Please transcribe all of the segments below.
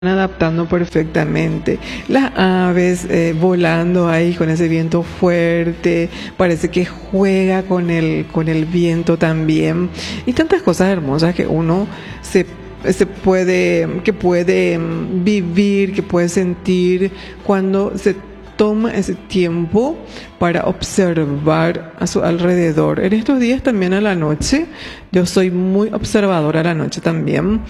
adaptando perfectamente. Las aves volando ahí con ese viento fuerte, parece que juega con el viento también. Y tantas cosas hermosas que uno que puede vivir, que puede sentir cuando se toma ese tiempo para observar a su alrededor. En estos días también a la noche, yo soy muy observadora a la noche también,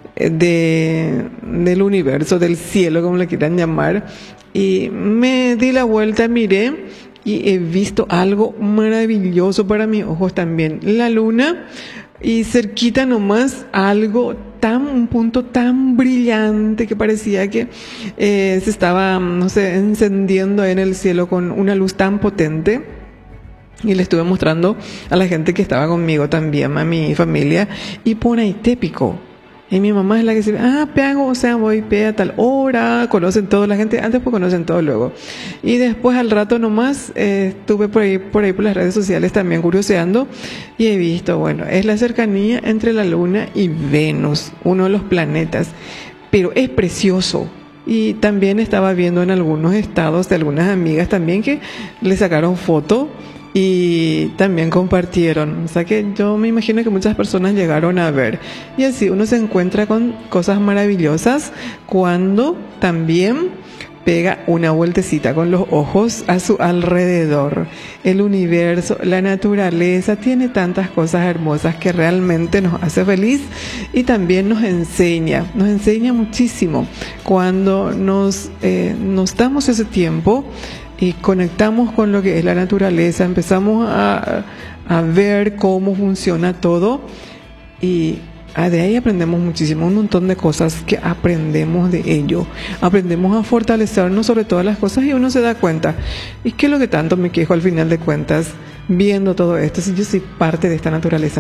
del universo, del cielo, como le quieran llamar, y me di la vuelta, miré y he visto algo maravilloso para mis ojos también, la luna, y cerquita nomás un punto tan brillante que parecía que se estaba, no sé, encendiendo en el cielo con una luz tan potente. Y le estuve mostrando a la gente que estaba conmigo también, a mi familia, y por ahí típico. Y mi mamá es la que dice, peago, o sea, voy a tal hora, conocen toda la gente, antes pues conocen todo luego. Y después al rato nomás estuve por ahí por las redes sociales también curioseando y he visto, bueno, es la cercanía entre la Luna y Venus, uno de los planetas, pero es precioso. Y también estaba viendo en algunos estados de algunas amigas también que le sacaron foto y también compartieron, o sea que yo me imagino que muchas personas llegaron a ver, y así uno se encuentra con cosas maravillosas cuando también pega una vueltecita con los ojos a su alrededor. El universo, la naturaleza tiene tantas cosas hermosas que realmente nos hace feliz y también nos enseña muchísimo cuando nos damos ese tiempo y conectamos con lo que es la naturaleza, empezamos a ver cómo funciona todo y de ahí aprendemos muchísimo, un montón de cosas que aprendemos de ello. Aprendemos a fortalecernos sobre todas las cosas y uno se da cuenta. ¿Y qué es lo que tanto me quejo al final de cuentas viendo todo esto? Si yo soy parte de esta naturaleza,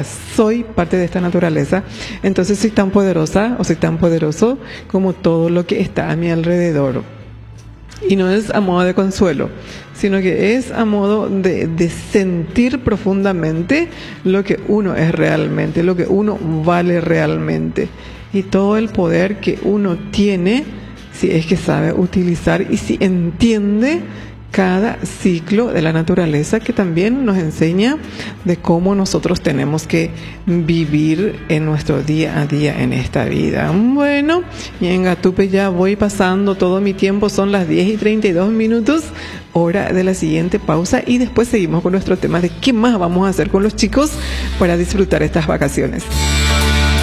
entonces soy tan poderosa o soy tan poderoso como todo lo que está a mi alrededor. Y no es a modo de consuelo, sino que es a modo de sentir profundamente lo que uno es realmente, lo que uno vale realmente. Y todo el poder que uno tiene, si es que sabe utilizar y si entiende cada ciclo de la naturaleza, que también nos enseña de cómo nosotros tenemos que vivir en nuestro día a día en esta vida. Bueno, y en Gatupe ya voy pasando todo mi tiempo, son las 10:32, hora de la siguiente pausa y después seguimos con nuestro tema de qué más vamos a hacer con los chicos para disfrutar estas vacaciones.